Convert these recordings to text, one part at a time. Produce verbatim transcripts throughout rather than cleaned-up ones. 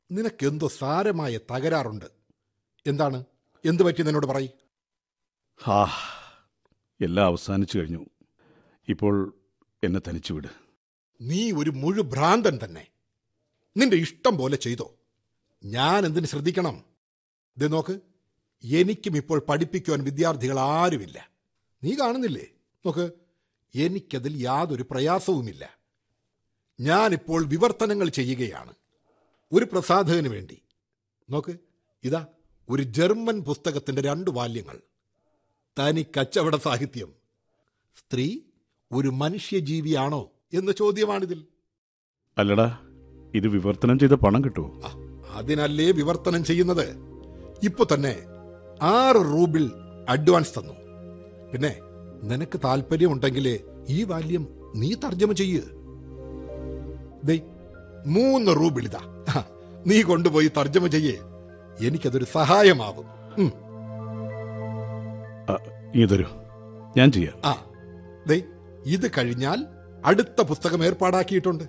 നിനക്കെന്തോ സാരമായ തകരാറുണ്ട്. എന്താണ്? എന്തു പറ്റി എന്നോട് പറയ്. ഹാ, എല്ലാം അവസാനിച്ചു കഴിഞ്ഞു. ഇപ്പോൾ എന്നെ തനിച്ചു വിട്. നീ ഒരു മുഴുഭ്രാന്തൻ തന്നെ. നിന്റെ ഇഷ്ടം പോലെ ചെയ്തോ. ഞാൻ എന്തിന് ശ്രദ്ധിക്കണം? ഇത് നോക്ക്, എനിക്കും ഇപ്പോൾ പഠിപ്പിക്കുവാൻ വിദ്യാർത്ഥികൾ ആരുമില്ല. നീ കാണുന്നില്ലേ? നോക്ക്, എനിക്കതിൽ യാതൊരു പ്രയാസവുമില്ല. ഞാനിപ്പോൾ വിവർത്തനങ്ങൾ ചെയ്യുകയാണ് ഒരു പ്രസാധകന് വേണ്ടി. നോക്ക്, ഇതാ ഒരു ജർമ്മൻ പുസ്തകത്തിൻ്റെ രണ്ട് വാല്യങ്ങൾ. തനി കച്ചവട സാഹിത്യം. സ്ത്രീ ഒരു മനുഷ്യജീവിയാണോ എന്ന ചോദ്യമാണിതിൽ. അല്ലടാ, ഇത് വിവർത്തനം ചെയ്ത പണം കിട്ടുമോ? അതിനല്ലേ വിവർത്തനം ചെയ്യുന്നത്. ഇപ്പൊ തന്നെ ആറ് റൂബിൾ അഡ്വാൻസ് തന്നു. പിന്നെ നിനക്ക് താല്പര്യമുണ്ടെങ്കിൽ ഈ വാല്യം നീ തർജ്ജമ ചെയ്യ്. ദേ മൂന്ന് റൂബിൾ ഇതാ, നീ കൊണ്ടുപോയി തർജ്ജമ ചെയ്യേ. എനിക്കതൊരു സഹായമാവും. ഇതൊരു ഞാൻ ചെയ്യാം. ആ ദേ, ഇത് കഴിഞ്ഞാൽ അടുത്ത പുസ്തകം ഏർപ്പാടാക്കിയിട്ടുണ്ട്.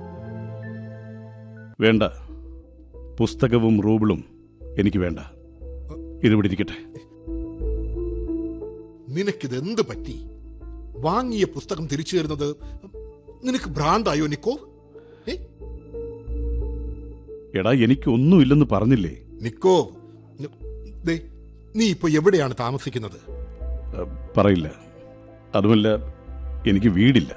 വേണ്ട, പുസ്തകവും റൂബിളും എനിക്ക് വേണ്ട. ഇതിവിടെ ഇരിക്കട്ടെ. നിനക്കിതെന്ത് പറ്റി? വാങ്ങിയ പുസ്തകം തിരിച്ചു തരുന്നത് നിനക്ക് ഭ്രാന്തായോ നിക്കോ? എടാ, എനിക്കൊന്നുമില്ലെന്ന് പറഞ്ഞില്ലേ? നിക്കോ, ദേ, നീ ഇപ്പൊ എവിടെയാണ് താമസിക്കുന്നത്? പറയില്ല. അതുമല്ല, എനിക്ക് വീടില്ല.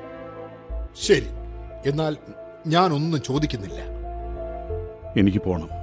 ശരി, എന്നാൽ ഞാനൊന്നും ചോദിക്കുന്നില്ല. എനിക്ക് പോണം.